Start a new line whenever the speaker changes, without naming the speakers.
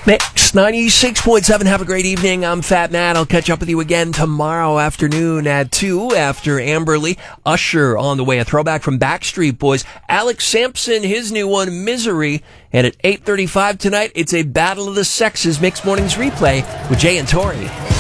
Mix 96.7. Have a great evening. I'm Fat Matt. I'll catch up with you again tomorrow afternoon at 2 after Amberly. Usher on the way. A throwback from Backstreet Boys. Alex Sampson, his new one, Misery. And at 8:35 tonight, it's a Battle of the Sexes Mixed Mornings replay with Jay and Tori.